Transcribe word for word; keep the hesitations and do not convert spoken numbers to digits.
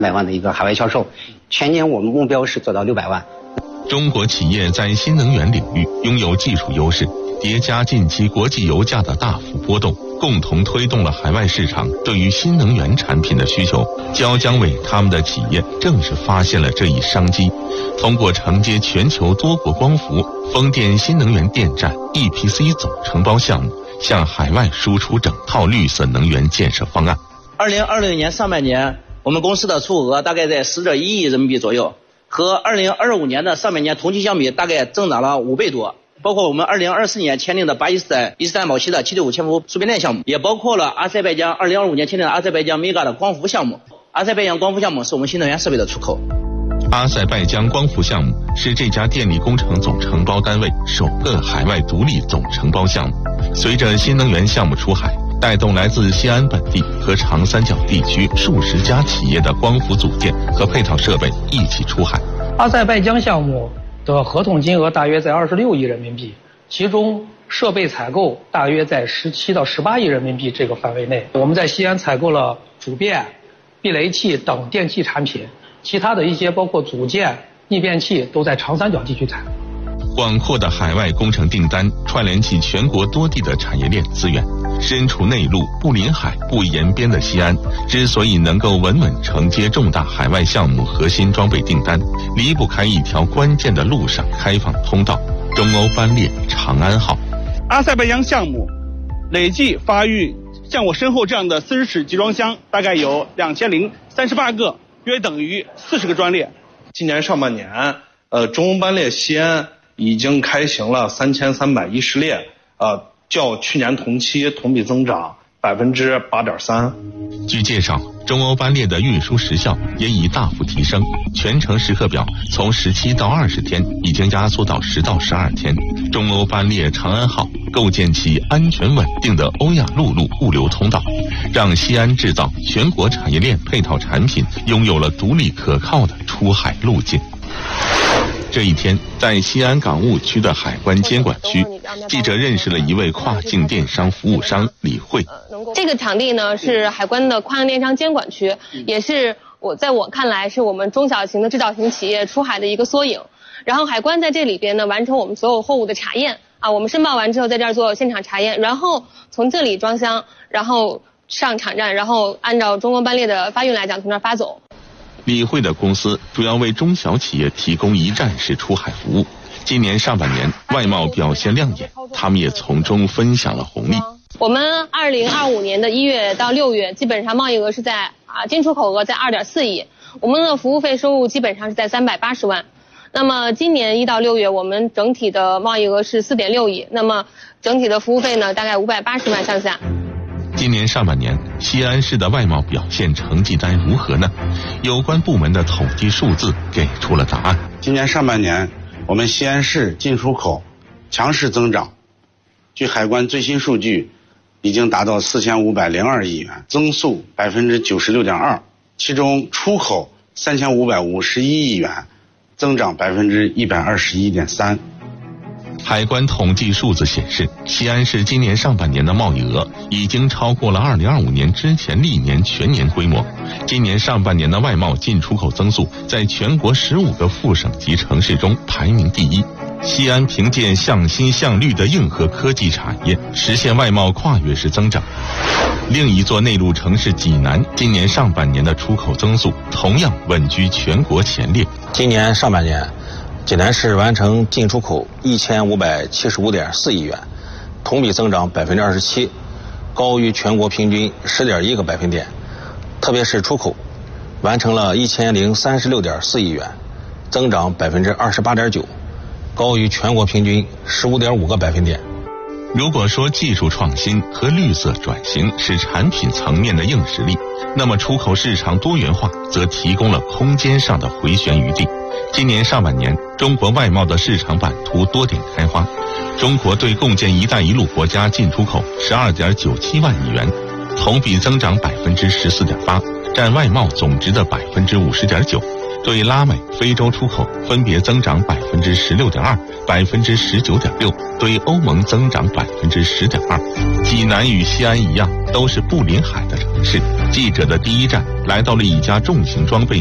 百万的一个海外销售，全年我们目标是做到六百万。 中国企业在新能源领域拥有技术优势，叠加近期国际油价的大幅波动，共同推动了海外市场对于新能源产品的需求。椒江伟他们的企业正是发现了这一商机，通过承接全球多国光伏、风电新能源电站 E P C 总承包项目，向海外输出整套绿色能源建设方案。 二零二零年上半年，我们公司的出口额大概在十点一亿人民币左右，和二零二五年的上半年同期相比，大概增长了五倍多。包括我们二零二四年签订的巴基斯坦伊斯坦堡西的七六五千伏输变电项目，也包括了阿塞拜疆二零二五年签订的阿塞拜疆 Mega 的光伏项目。阿塞拜疆光伏项目是我们新能源设备的出口。 阿塞拜疆光伏项目是这家电力工程总承包单位首个海外独立总承包项目。随着新能源项目出海，带动来自西安本地和长三角地区数十家企业的光伏组件和配套设备一起出海。 阿塞拜疆项目的合同金额大约在二十六亿人民币，其中设备采购大约在十七到十八亿人民币这个范围内。我们在西安采购了主变、避雷器等电器产品，其他的一些包括组件、逆变器都在长三角地区采购。 广阔的海外工程订单串联起全国多地的产业链资源，身处内陆不临海不沿边的西安，之所以能够稳稳承接重大海外项目核心装备订单，离不开一条关键的陆上开放通道——中欧班列长安号。 阿塞拜疆项目累计发育像我身后这样的四十尺集装箱，大概有两千零三十八个，约等于四十个专列。 今年上半年，呃，中欧班列西安已经开行了三千三百一十列，呃，较去年同期同比增长百分之八点三。 据介绍，中欧班列的运输时效也已大幅提升，全程时刻表从十七到二十天已经压缩到十到十二天。中欧班列长安号构建起安全稳定的欧亚陆路物流通道，让西安制造全国产业链配套产品拥有了独立可靠的出海路径。这一天，在西安港务区的海关监管区，记者认识了一位跨境电商服务商李慧。 这个场地呢是海关的跨境电商监管区，也是我在我看来是我们中小型的制造型企业出海的一个缩影。然后海关在这里边呢完成我们所有货物的查验啊，我们申报完之后在这儿做现场查验，然后从这里装箱，然后上场站，然后按照中欧班列的发运来讲从那儿发走。 李慧的公司主要为中小企业提供一站式出海服务，今年上半年外贸表现亮眼，他们也从中分享了红利。 我们二零二五年的一月到六月，基本上贸易额是在啊进出口额在二点四亿，我们的服务费收入基本上是在三百八十万。那么今年一到六月，我们整体的贸易额是四点六亿，那么整体的服务费呢，大概五百八十万上下。 今年上半年，西安市的外贸表现成绩单如何呢？有关部门的统计数字给出了答案。 今年上半年，我们西安市进出口强势增长，据海关最新数据，已经达到四千五百零二亿元，增速百分之九十六点二，其中出口三千五百五十一亿元，增长百分之一百二十一点三。 海关统计数字显示，西安市今年上半年的贸易额已经超过了二零二五年之前历年全年规模。今年上半年的外贸进出口增速在全国十五个副省级城市中排名第一。西安凭借向新向绿的硬核科技产业，实现外贸跨越式增长。另一座内陆城市济南，今年上半年的出口增速同样稳居全国前列。 今年上半年，济南市完成进出口一千五百七十五点四亿元，同比增长百分之二十七，高于全国平均十点一个百分点。特别是出口，完成了一千零三十六点四亿元，增长百分之二十八点九，高于全国平均十五点五个百分点。 如果说技术创新和绿色转型是产品层面的硬实力，那么出口市场多元化则提供了空间上的回旋余地。今年上半年，中国外贸的市场版图多点开花，中国对共建“一带一路”国家进出口十二点九七万亿元，同比增长百分之十四点八，占外贸总值的百分之五十点九。对拉美、非洲出口分别增长百分之十六点二、百分之十九点六，对欧盟增长百分之十点二。济南与西安一样，都是不临海的城市。 记者的第一站来到了一家重型装备